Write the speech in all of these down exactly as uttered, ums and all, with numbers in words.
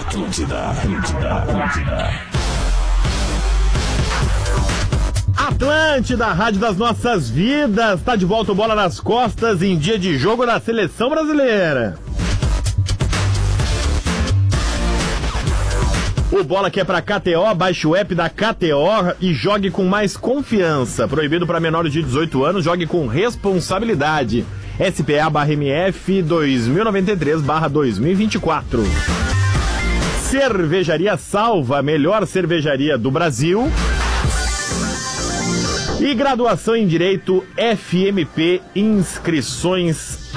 Atlântida, Atlântida, Atlântida. Atlântida, rádio das nossas vidas, tá de volta o Bola nas Costas em dia de jogo da Seleção Brasileira. O Bola que é pra K T O, baixe o app da K T O e jogue com mais confiança. Proibido para menores de dezoito anos, jogue com responsabilidade. S P A barra M F dois mil e noventa e três barra dois mil e vinte e quatro. Cervejaria Salva, a melhor cervejaria do Brasil. E graduação em Direito F M P, inscrições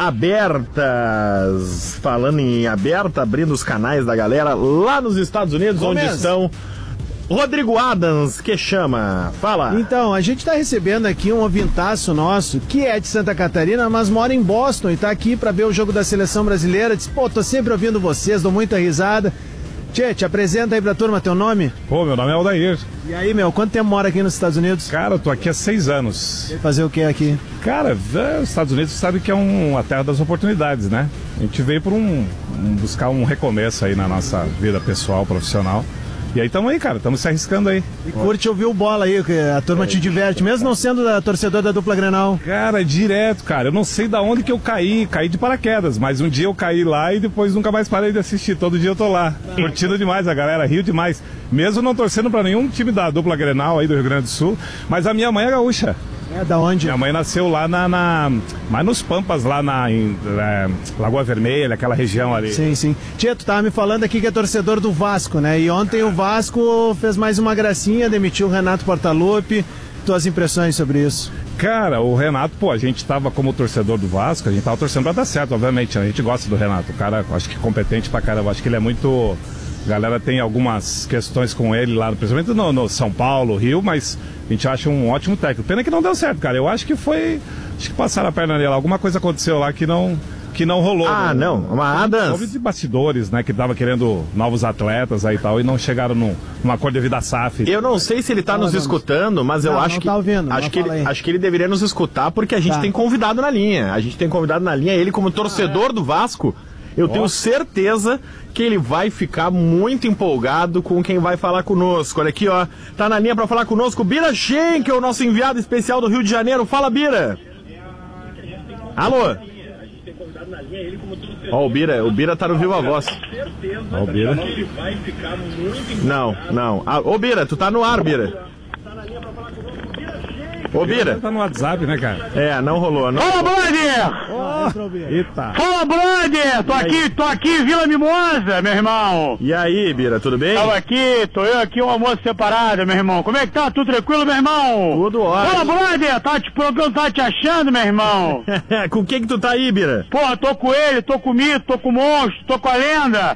abertas. Falando em aberta, abrindo os canais da galera lá nos Estados Unidos, Começa. onde estão Rodrigo Adams, que chama. Fala. Então, a gente tá recebendo aqui um ouvintaço nosso, que é de Santa Catarina, mas mora em Boston e tá aqui pra ver o jogo da Seleção Brasileira. Diz, pô, tô sempre ouvindo vocês, dou muita risada. Tchê, te apresenta aí pra turma teu nome. Pô, meu nome é Aldair. E aí, meu, quanto tempo mora aqui nos Estados Unidos? Cara, eu tô aqui há seis anos. E fazer o que aqui? Cara, os Estados Unidos sabe que é um, a terra das oportunidades, né? A gente veio por um, um buscar um recomeço aí na nossa vida pessoal, profissional. E aí tamo aí, cara, estamos se arriscando aí. E curte ouvir o Bola aí, que a turma é. te diverte, mesmo não sendo da torcedor da dupla Grenal. Cara, direto, cara, eu não sei da onde que eu caí, caí de paraquedas, mas um dia eu caí lá e depois nunca mais parei de assistir, todo dia eu tô lá, curtindo demais, a galera riu demais, mesmo não torcendo pra nenhum time da dupla Grenal aí do Rio Grande do Sul, mas a minha mãe é gaúcha. É, da onde? Minha mãe nasceu lá na, na mais nos Pampas, lá na em, é, Lagoa Vermelha, aquela região ali. Sim, sim. Tia, tu tava me falando aqui que é torcedor do Vasco, né? E ontem o Vasco fez mais uma gracinha, demitiu o Renato Portaluppi. Tuas impressões sobre isso? Cara, o Renato, pô, a gente tava como torcedor do Vasco, a gente tava torcendo pra dar certo, obviamente, a gente gosta do Renato, o cara, acho que competente pra caramba, acho que ele é muito... A galera tem algumas questões com ele lá, principalmente no, no São Paulo, Rio, mas a gente acha um ótimo técnico. Pena que não deu certo, cara. Eu acho que foi... Acho que passaram a perna nele. Alguma coisa aconteceu lá que não, que não rolou. Ah, né? não. Uma Adams. Houve de bastidores, né? Que tava querendo novos atletas aí e tal, e não chegaram num, num acordo devido à S A F. Eu não sei se ele tá não, nos não, escutando, mas eu não, acho não que... Tá ouvindo, acho, que ele, acho que ele deveria nos escutar, porque a gente tá. tem convidado na linha. A gente tem convidado na linha. Ele, como torcedor ah, é. do Vasco... Eu Nossa. tenho certeza que ele vai ficar muito empolgado com quem vai falar conosco. Olha aqui, ó. Tá na linha pra falar conosco Bira Schenck, o nosso enviado especial do Rio de Janeiro. Fala, Bira. Alô? Ó, o Bira, o Bira tá no Viva Voz. Ó, o Bira. Não, não. Ah, ô, Bira, tu tá no ar, Bira. Ô, Bira. Tá no WhatsApp, né, cara? É, não rolou. Não Fala, brother! Oh, eita! Fala, brother! Tô aqui, tô aqui em Vila Mimosa, meu irmão! E aí, Bira, tudo bem? Tava aqui, tô eu aqui, uma moça separada, meu irmão. Como é que tá? Tudo tranquilo, meu irmão? Tudo ótimo. Fala, brother! Tá te procurando, tá te achando, meu irmão? Com quem que tu tá aí, Bira? Pô, tô com ele, tô com o mito, tô com o monstro, tô com a lenda.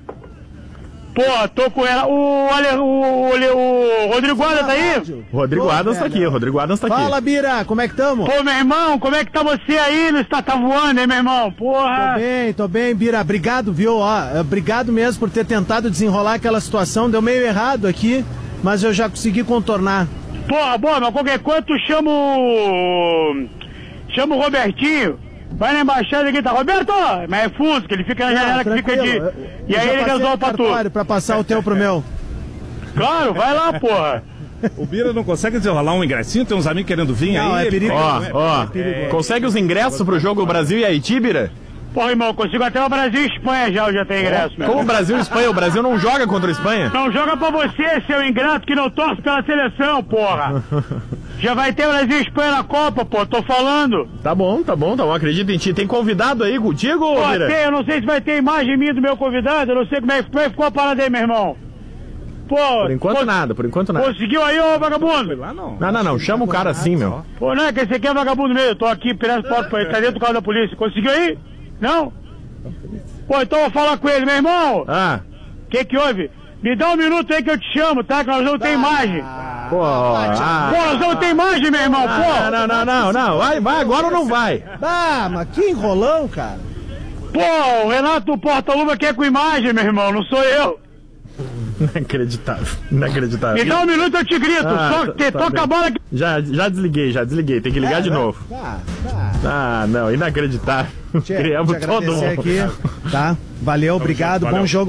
Pô, tô com ela. O, olha, o, olha, o Rodrigo Adams tá aí? Rodrigo Adams tá aqui, o Rodrigo Adams tá aqui. Fala, Bira, como é que tamo? Pô, meu irmão, como é que tá você aí? Não está tá voando, hein, meu irmão? Porra! Tô bem, tô bem, Bira. Obrigado, viu? Ó, obrigado mesmo por ter tentado desenrolar aquela situação. Deu meio errado aqui, mas eu já consegui contornar. Porra, boa, mas qualquer coisa tu chama o... Chama o Robertinho. Vai na embaixada aqui, tá? Roberto! Mas é Fusca, ele fica na janela que fica de... Eu, e aí ele resolve pra tu. Pra passar o teu pro meu. Claro, vai lá, porra. O Bira não consegue desenrolar um ingressinho? Tem uns amigos querendo vir não, aí? É perigo. Ó, ó, é, consegue os ingressos pro jogo Brasil e Haiti, Bira? Porra, irmão, consigo até o Brasil e Espanha já, eu já tenho ingresso, meu. Como o Brasil e Espanha? O Brasil não joga contra a Espanha? Não joga pra você, seu ingrato, que não torce pela seleção, porra. Já vai ter o Brasil e Espanha na Copa, pô, tô falando. Tá bom, tá bom, tá bom, acredito em ti. Tem convidado aí contigo, pô, Bira? Tem, eu não sei se vai ter imagem minha do meu convidado, eu não sei como é que ficou a parada aí, meu irmão. Pô, por enquanto pô, nada, por enquanto nada. Conseguiu aí, ô vagabundo? Lá, não. Não, não, não, chama o cara assim, meu. Pô, não é que esse aqui é vagabundo mesmo, eu tô aqui, pirando porta pra ele, tá dentro do carro da polícia. Conseguiu aí? Não? Pô, então eu vou falar com ele, meu irmão. Ah. O que que houve? Me dá um minuto aí que eu te chamo, tá? Que nós não tem imagem. Pô, ah. Pô, nós não tem imagem, meu irmão, pô. Ah, não, não, não, não, vai, vai, agora ou não vai? Ah, mas que enrolão, cara. Pô, o Renato Portaluppi quer com imagem, meu irmão, não sou eu. Inacreditável, inacreditável. Me dá um minuto eu te grito, ah, só tá, que tá toca bem. a bola aqui. Já, já desliguei, já desliguei, tem que ligar é, de novo. Tá, tá. Ah, não, não, inacreditável. Criamos todo mundo. Aqui, tá? Valeu, obrigado, bom jogo.